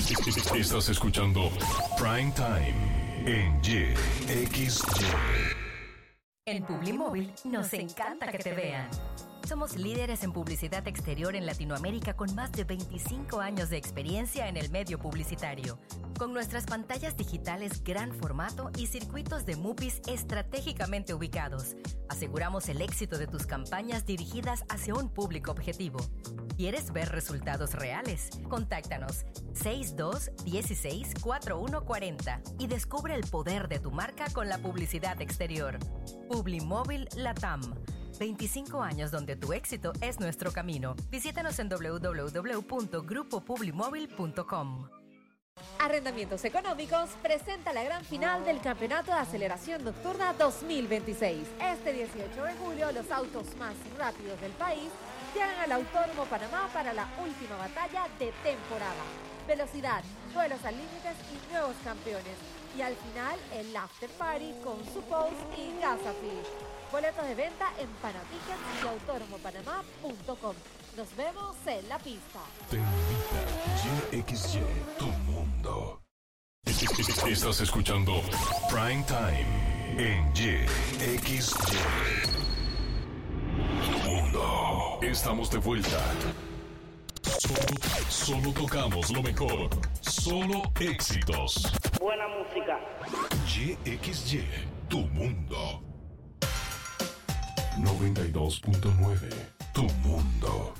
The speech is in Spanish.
Estás escuchando Prime Time en YXY. En Publimóvil nos encanta que te vean. Somos líderes en publicidad exterior en Latinoamérica con más de 25 años de experiencia en el medio publicitario. Con nuestras pantallas digitales gran formato y circuitos de MUPIs estratégicamente ubicados, aseguramos el éxito de tus campañas dirigidas hacia un público objetivo. ¿Quieres ver resultados reales? Contáctanos 6216-4140 y descubre el poder de tu marca con la publicidad exterior. Publimóvil Latam. 25 años donde tu éxito es nuestro camino. Visítanos en www.grupopublimóvil.com. Arrendamientos Económicos presenta la gran final del Campeonato de Aceleración Nocturna 2026. Este 18 de julio, los autos más rápidos del país llegan al Autódromo Panamá para la última batalla de temporada. Velocidad, duelos al límites y nuevos campeones. Y al final, el After Party con Suppose y Gasafish. Boletos de venta en Panatickets y autódromopanamá.com. Nos vemos en la pista. Te invita YXY, tu mundo. Estás escuchando Prime Time en YXY. Tu mundo. Estamos de vuelta. Solo tocamos lo mejor. Solo éxitos. Buena música. YXY, tu mundo. 92.9, tu mundo.